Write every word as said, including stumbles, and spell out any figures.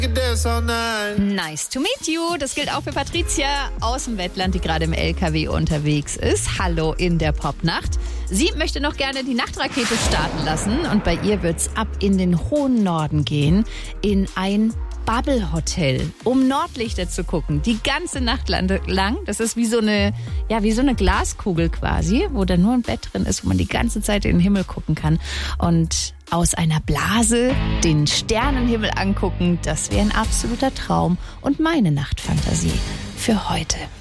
Nice to meet you. Das gilt auch für Patricia aus dem Wendland, die gerade im L K W unterwegs ist. Hallo in der Popnacht. Sie möchte noch gerne die Nachtrakete starten lassen und bei ihr wird's ab in den hohen Norden gehen, in ein Bubble Hotel, um Nordlichter zu gucken, die ganze Nacht lang. Das ist wie so eine, ja, wie so eine Glaskugel quasi, wo da nur ein Bett drin ist, wo man die ganze Zeit in den Himmel gucken kann. Und aus einer Blase den Sternenhimmel angucken, das wäre ein absoluter Traum und meine Nachtfantasie für heute.